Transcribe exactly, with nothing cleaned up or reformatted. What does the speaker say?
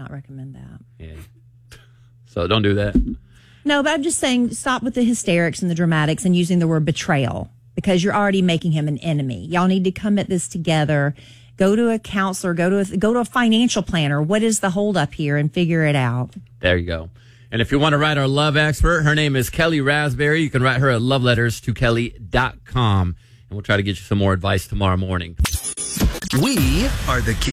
not recommend that. Yeah. So don't do that. No, but I'm just saying stop with the hysterics and the dramatics and using the word betrayal because you're already making him an enemy. Y'all need to come at this together. Go to a counselor. Go to a, go to a financial planner. What is the holdup here and figure it out. There you go. And if you want to write our love expert, her name is Kelly Raspberry. You can write her at love letters to kelly dot com. And we'll try to get you some more advice tomorrow morning. We are the